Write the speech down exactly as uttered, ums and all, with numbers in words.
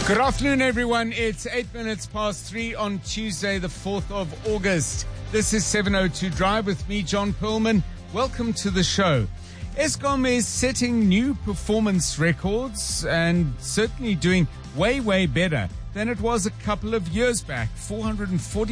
Good afternoon, everyone. It's eight minutes past three on Tuesday, the fourth of August. This is seven oh two Drive with me, John Perlman. Welcome to the show. Eskom is setting new performance records and certainly doing way, way better than it was a couple of years back. four hundred forty